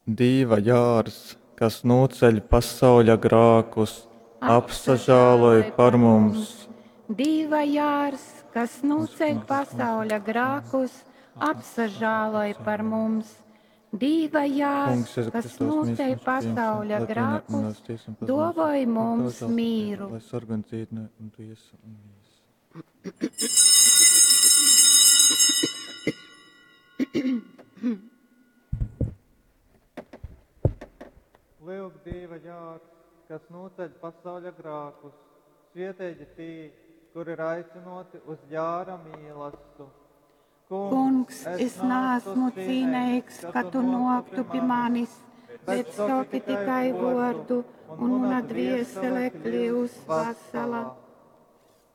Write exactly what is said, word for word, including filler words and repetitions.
Dīva jārs, kas noceļ pasauļa grākus, apsažāloj par mums. Dīva jārs, kas noceļ pasauļa grākus, apsažāloj par mums. Dīva jārs, kas noceļ pasauļa grākus, dāvāj mums mīru. Lai sargan dzītne un tiesa un mīs. Lūk, Dīva jārs, kas noceļ pasauļa grākus, svietēģi tī, kur ir aicinoti uz jāra mīlestību. Kungs, es neesmu cienīgs, ka tu noktu pie manis, bet saki tikai vārdu, un mana dviesele kļūs vesela.